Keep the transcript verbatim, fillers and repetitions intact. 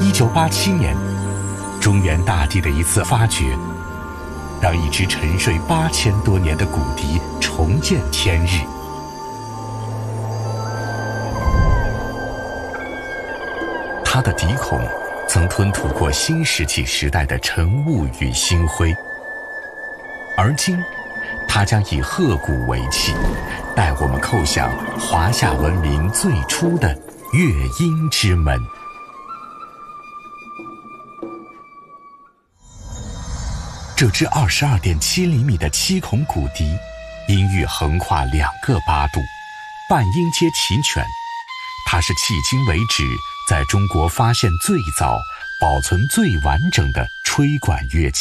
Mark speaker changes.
Speaker 1: 一九八七年，中原大地的一次发掘，让一支沉睡八千多年的骨笛重见天日。它的笛孔曾吞吐过新石器时代的晨雾与星辉，而今它将以鹤鼓为器，带我们叩响华夏文明最初的乐音之门。这支二十二点七厘米的七孔骨笛，音域横跨两个八度，半音阶齐全。它是迄今为止在中国发现最早、保存最完整的吹管乐器。